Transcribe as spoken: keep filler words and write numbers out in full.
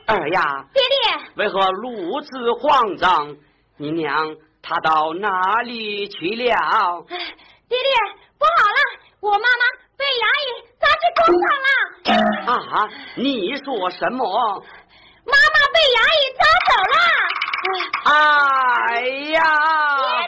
儿呀， 爹爹， 为何如此慌张？你娘她到哪里去了？ 爹爹，不好了，我妈妈被衙役抓去公堂了。 啊，你说什么？ 妈妈被衙役抓走了。 哎呀！